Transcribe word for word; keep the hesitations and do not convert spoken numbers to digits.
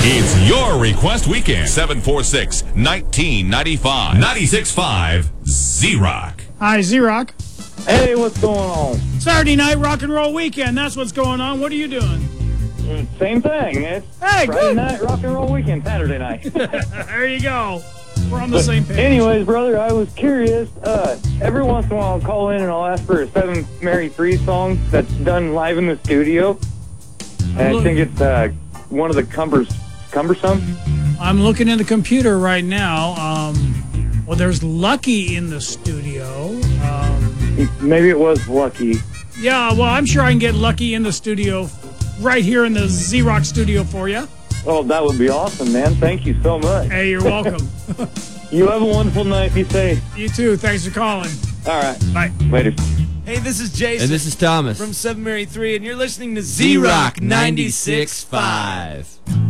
It's your request weekend. seven four six, one nine nine five. ninety-six point five Z-Rock. Hi, Z-Rock. Hey, what's going on? Saturday night rock and roll weekend. That's what's going on. What are you doing? Mm, Same thing. It's Hey, Friday good. night rock and roll weekend, Saturday night. There you go. We're on the same page. Anyways, brother, I was curious. Uh, every once in a while I'll call in and I'll ask for a Seven Mary Three song that's done live in the studio. And I think it's uh, one of the cumbers, cumbersome. I'm looking in the computer right now. Um, well, there's Lucky in the studio. Um, Maybe it was Lucky. yeah, well, I'm sure I can get Lucky in the studio right here in the Z-Rock studio for you. Oh, that would be awesome, man. Thank you so much. Hey, you're welcome. You have a wonderful night. Be safe. You too. Thanks for calling. All right. Bye. Later. Hey, this is Jason. And this is Thomas. From Seven Mary Three, and you're listening to Z-Rock Z-Rock ninety-six point five. ninety-six point five.